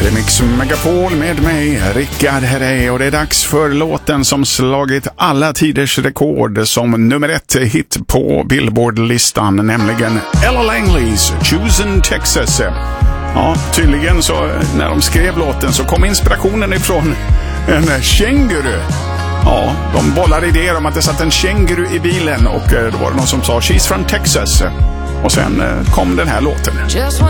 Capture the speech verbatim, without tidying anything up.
Det är Mix Megapol med mig, Rickard Herrey, och det är dags för låten som slagit alla tiders rekord som nummer ett hit på Billboard-listan, nämligen Ella Langleys Choosing Texas. Ja, tydligen så när de skrev låten så kom inspirationen ifrån en känguru. Ja, de bollade idéer om att det satt en känguru i bilen och då var det någon som sa She's from Texas. Och sen kom den här låten.